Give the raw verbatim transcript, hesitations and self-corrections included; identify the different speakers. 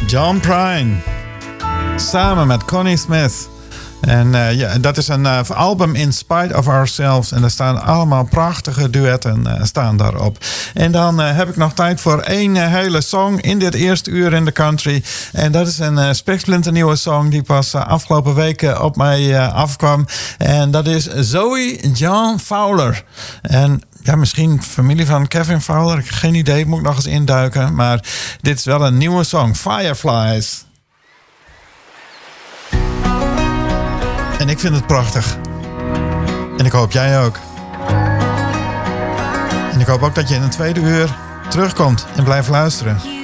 Speaker 1: John Prine. Samen met Connie Smith. En uh, ja, dat is een uh, album In Spite of Ourselves. En er staan allemaal prachtige duetten uh, staan daarop. En dan uh, heb ik nog tijd voor één uh, hele song in dit eerste uur in de country. En dat is een uh, spiksplinternieuwe song die pas uh, afgelopen weken op mij uh, afkwam. En dat is Zoe John Fowler. En ja, misschien familie van Kevin Fowler. Ik heb geen idee, moet ik nog eens induiken. Maar dit is wel een nieuwe song, Fireflies. En ik vind het prachtig. En ik hoop jij ook. En ik hoop ook dat je in een tweede uur terugkomt en blijft luisteren.